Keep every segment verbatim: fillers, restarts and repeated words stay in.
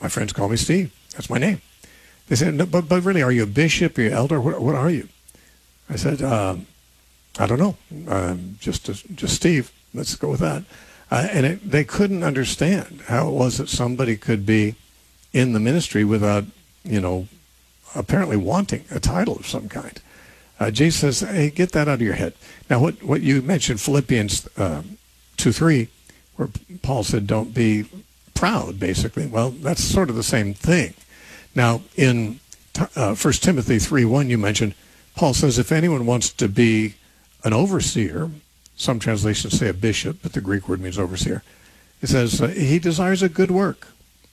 My friends call me Steve. That's my name. They said, no, but, but really, are you a bishop? Are you an elder? What, what are you? I said, um, I don't know. Um, just just Steve. Let's go with that. Uh, and it, they couldn't understand how it was that somebody could be in the ministry without, you know, apparently wanting a title of some kind. Uh, Jesus says, hey, get that out of your head. Now, what, what you mentioned, Philippians uh, two three, where Paul said, don't be proud, basically. Well, that's sort of the same thing. Now, in uh, First Timothy three one, you mentioned, Paul says, if anyone wants to be an overseer, some translations say a bishop, but the Greek word means overseer. It says uh, he desires a good work.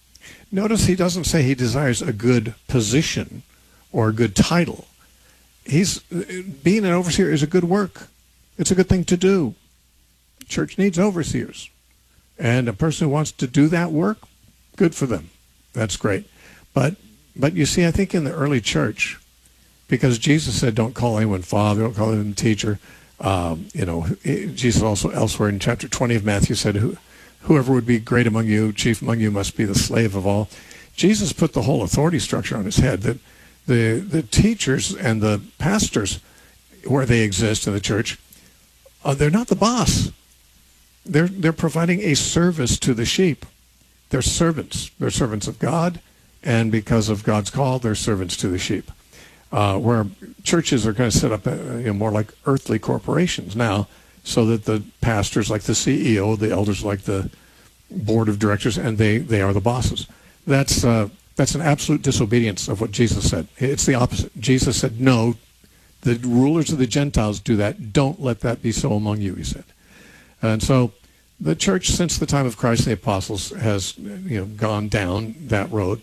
Notice he doesn't say he desires a good position or a good title. He's being an overseer is a good work. It's a good thing to do. Church needs overseers. And a person who wants to do that work, good for them. That's great. But but you see, I think in the early church, because Jesus said, don't call anyone father, don't call anyone teacher. Um, you know, Jesus also elsewhere in chapter twenty of Matthew said, Who, whoever would be great among you, chief among you, must be the slave of all. Jesus put the whole authority structure on his head, that the, the teachers and the pastors, where they exist in the church, uh, they're not the boss. They're, they're providing a service to the sheep. They're servants. They're servants of God, and because of God's call, they're servants to the sheep. Uh, where churches are kind of set up uh, you know, more like earthly corporations now, so that the pastors like the C E O, the elders like the board of directors, and they, they are the bosses. That's uh, that's an absolute disobedience of what Jesus said. It's the opposite. Jesus said, no, the rulers of the Gentiles do that. Don't let that be so among you, he said. And so the church, since the time of Christ and the apostles, has you know gone down that road.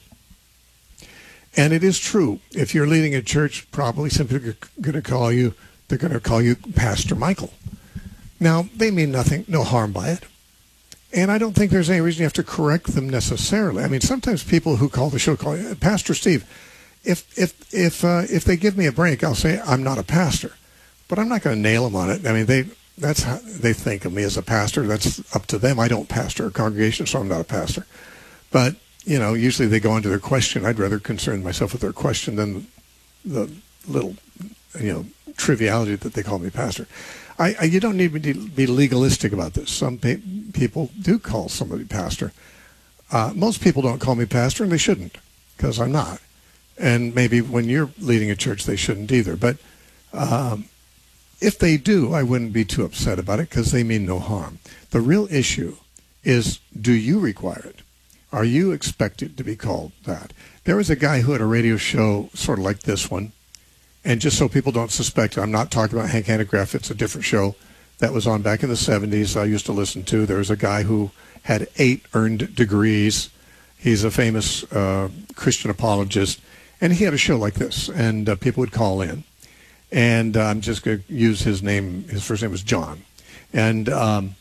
And it is true. If you're leading a church, probably simply going to call you, they're going to call you Pastor Michael. Now, they mean nothing, no harm by it. And I don't think there's any reason you have to correct them necessarily. I mean, sometimes people who call the show call you, Pastor Steve. If if if uh, if they give me a break, I'll say I'm not a pastor, but I'm not going to nail them on it. I mean, they that's how they think of me as a pastor. That's up to them. I don't pastor a congregation, so I'm not a pastor. But you know, usually they go into their question. I'd rather concern myself with their question than the little, you know, triviality that they call me pastor. I, I you don't need to be legalistic about this. Some pe- people do call somebody pastor. Uh, most people don't call me pastor, and they shouldn't, because I'm not. And maybe when you're leading a church, they shouldn't either. But um, if they do, I wouldn't be too upset about it, because they mean no harm. The real issue is, do you require it? Are you expected to be called that? There was a guy who had a radio show sort of like this one, and just so people don't suspect, I'm not talking about Hank Hanegraaff. It's a different show that was on back in the seventies I used to listen to. There was a guy who had eight earned degrees. He's a famous uh, Christian apologist, and he had a show like this, and uh, people would call in. And uh, I'm just going to use his name. His first name was John. And um,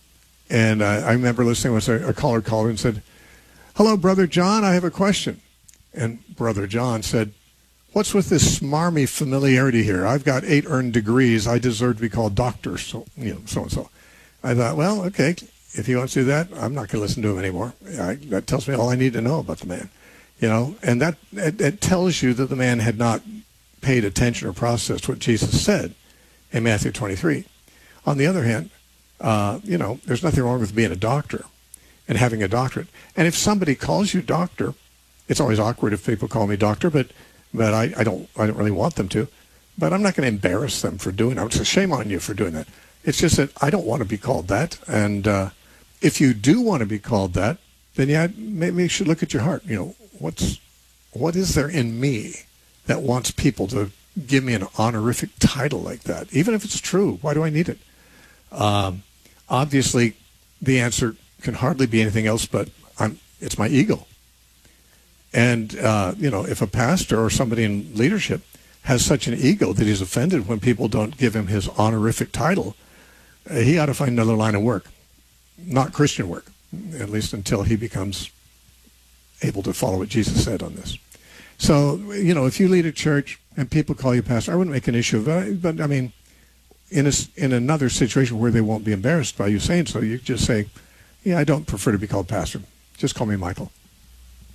and uh, I remember listening when a, a caller called and said, "Hello, Brother John, I have a question." And Brother John said, "What's with this smarmy familiarity here? I've got eight earned degrees. I deserve to be called doctor, so you know, so and so." I thought, well, okay, if he wants to do that, I'm not going to listen to him anymore. I, that tells me all I need to know about the man, you know. And that it, it tells you that the man had not paid attention or processed what Jesus said in Matthew twenty-three. On the other hand, uh, you know, there's nothing wrong with being a doctor and having a doctorate. And if somebody calls you doctor, it's always awkward if people call me doctor, but but I, I don't I don't really want them to. But I'm not going to embarrass them for doing that. It's a shame on you for doing that. It's just that I don't want to be called that. And uh, if you do want to be called that, then yeah, maybe you should look at your heart. You know, what's what is there in me that wants people to give me an honorific title like that? Even if it's true, why do I need it? Um, obviously, the answer can hardly be anything else but I'm, it's my ego. And, uh, you know, if a pastor or somebody in leadership has such an ego that he's offended when people don't give him his honorific title, uh, he ought to find another line of work, not Christian work, at least until he becomes able to follow what Jesus said on this. So, you know, if you lead a church and people call you pastor, I wouldn't make an issue of it. But, I mean, in a, in another situation where they won't be embarrassed by you saying so, you just say, yeah, I don't prefer to be called pastor. Just call me Michael.